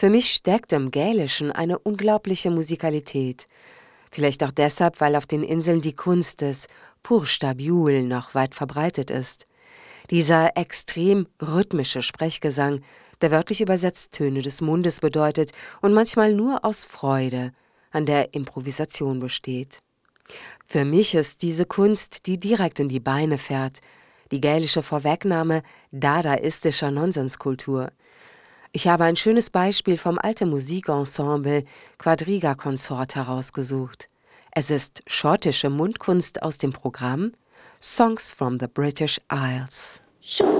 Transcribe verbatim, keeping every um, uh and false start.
Für mich steckt im Gälischen eine unglaubliche Musikalität. Vielleicht auch deshalb, weil auf den Inseln die Kunst des Pur Stabiul noch weit verbreitet ist. Dieser extrem rhythmische Sprechgesang, der wörtlich übersetzt Töne des Mundes bedeutet und manchmal nur aus Freude an der Improvisation besteht. Für mich ist diese Kunst, die direkt in die Beine fährt, die gälische Vorwegnahme dadaistischer Nonsenskultur. Ich habe ein schönes Beispiel vom Alte Musikensemble Quadriga Consort herausgesucht. Es ist schottische Mundkunst aus dem Programm Songs from the British Isles.